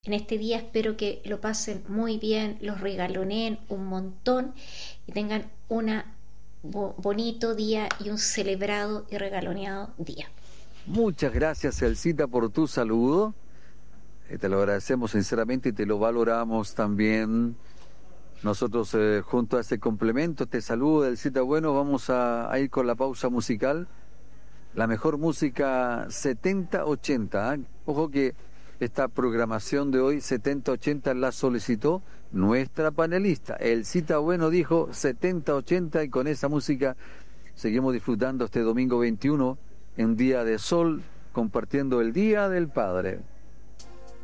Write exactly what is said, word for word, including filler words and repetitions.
En este día espero que lo pasen muy bien, los regaloneen un montón y tengan un bo- bonito día y un celebrado y regaloneado día. Muchas gracias, Elcita, por tu saludo. Eh, te lo agradecemos sinceramente y te lo valoramos también. Nosotros, eh, junto a este complemento, este saludo del Cita Bueno, vamos a, a ir con la pausa musical. La mejor música setenta ochenta. ¿eh? Ojo que esta programación de hoy, setenta ochenta, la solicitó nuestra panelista. El Cita Bueno dijo setenta ochenta y con esa música seguimos disfrutando este domingo veintiuno, en día de sol, compartiendo el Día del Padre.